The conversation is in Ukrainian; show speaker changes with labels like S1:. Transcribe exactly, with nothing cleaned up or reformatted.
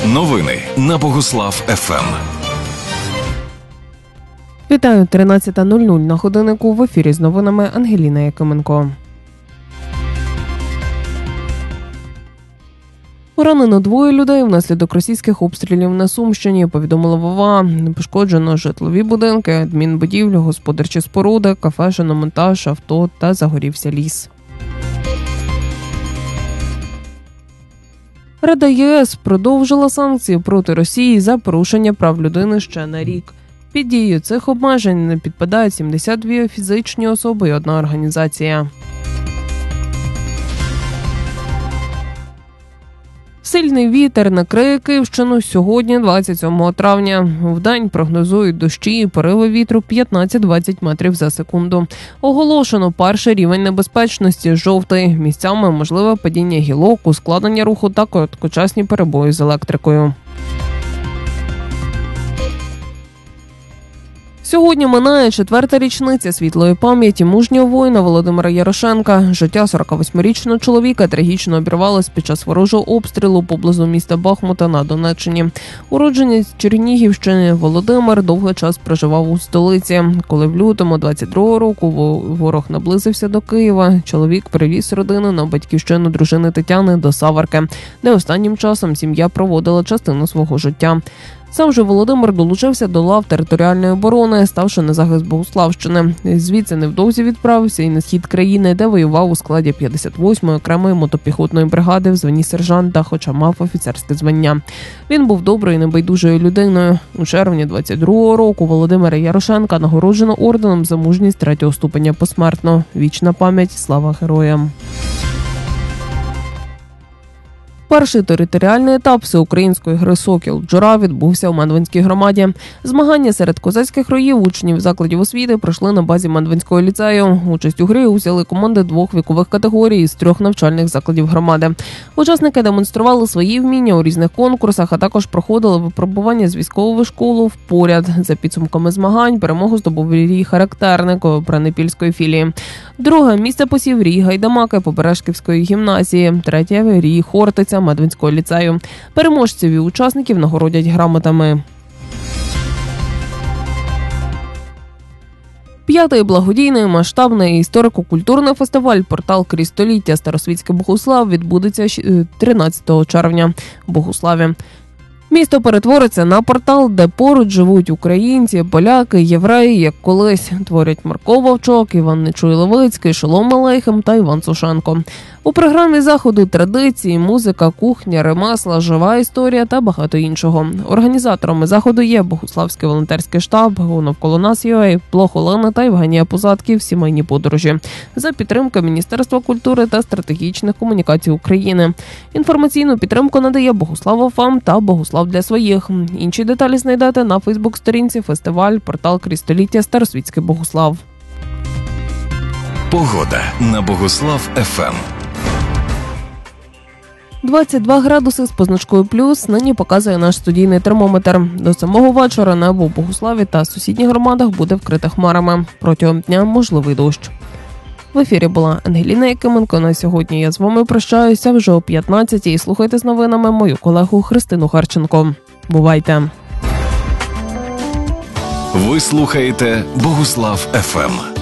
S1: Новини на Богуслав еф ем.
S2: Вітаю, тринадцята нуль нуль на годиннику, в ефірі з новинами Ангеліна Якименко. Поранено двоє людей внаслідок російських обстрілів на Сумщині, повідомила ВОВА. Пошкоджено житлові будинки, адмінбудівлі, господарчі споруди, кафе, шиномонтаж, авто та загорівся ліс. Рада ЄС продовжила санкції проти Росії за порушення прав людини ще на рік. Під дією цих обмежень не підпадають сімдесят дві фізичні особи і одна організація. Сильний вітер накриє Київщину сьогодні, двадцять сьомого травня. Вдень прогнозують дощі і пориви вітру п'ятнадцять-двадцять метрів за секунду. Оголошено перший рівень небезпечності – жовтий. Місцями можливе падіння гілок, ускладнення руху та короткочасні перебої з електрикою. Сьогодні минає четверта річниця світлої пам'яті мужнього воїна Володимира Ярошенка. Життя сорокавосьмирічного чоловіка трагічно обірвалось під час ворожого обстрілу поблизу міста Бахмута на Донеччині. Уродженець Чернігівщини Володимир довгий час проживав у столиці. Коли в лютому двадцять другого року ворог наблизився до Києва, чоловік привіз родину на батьківщину дружини Тетяни до Саварки, де останнім часом сім'я проводила частину свого життя. Сам же Володимир долучився до лав територіальної оборони, ставши на захист Богуславщини. Звідси невдовзі відправився і на схід країни, де воював у складі п'ятдесят восьмої окремої мотопіхотної бригади в званні сержанта, хоча мав офіцерське звання. Він був доброю і небайдужою людиною. У червні двадцять другого року Володимира Ярошенка нагороджено орденом за мужність третього ступеня посмертно. Вічна пам'ять, слава героям. Перший територіальний етап всеукраїнської гри «Сокіл-Джура» відбувся у Мандвинській громаді. Змагання серед козацьких роїв учнів закладів освіти пройшли на базі Мандвинського ліцею. Участь у грі взяли команди двох вікових категорій з трьох навчальних закладів громади. Учасники демонстрували свої вміння у різних конкурсах, а також проходили випробування з військової школи в поряд. За підсумками змагань перемогу здобув Рій Характерник Бранипільської філії. Друге місце посів Рій Гайдамаки Побережківської гімназії. Третє – Рій Хортиця Мандвинського ліцею. Переможців і учасників нагородять грамотами. П'ятий благодійний масштабний історико-культурний фестиваль «Портал крізь століття. Старосвітський Богуслав» відбудеться тринадцятого червня в Богуславі. Місто перетвориться на портал, де поруч живуть українці, поляки, євреї, як колись. Творять Марко Вовчок, Іван Нечуй-Левицький, Шолом Алейхем та Іван Сушенко. У програмі заходу традиції, музика, кухня, ремесла, жива історія та багато іншого. Організаторами заходу є Богуславський волонтерський штаб, «Навколо нас.ua», блог Олени та Євгенія Позатків «Сімейні подорожі» за підтримки Міністерства культури та стратегічних комунікацій України. Інформаційну підтримку надає Богуслав еф ем та Богуслав для своїх. Інші деталі знайдете на фейсбук-сторінці фестиваль «Портал крізь століття. Старосвітський Богуслав».
S1: Погода на Богуслав еф ем.
S2: двадцять два градуси з позначкою плюс нині показує наш студійний термометр. До самого вечора небо в Богуславі та сусідніх громадах буде вкрите хмарами. Протягом дня можливий дощ. В ефірі була Ангеліна Якименко. На сьогодні я з вами прощаюся вже о п'ятнадцятій. Слухайте з новинами мою колегу Христину Харченко. Бувайте!
S1: Ви слухаєте Богуслав еф ем.